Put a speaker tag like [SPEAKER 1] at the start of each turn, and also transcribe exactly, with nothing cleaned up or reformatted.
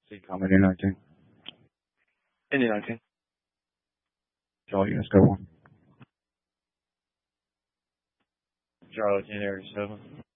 [SPEAKER 1] Comedy nineteen.
[SPEAKER 2] Indy nineteen.
[SPEAKER 1] Charlie Esco one.
[SPEAKER 2] Charlie ten area seven.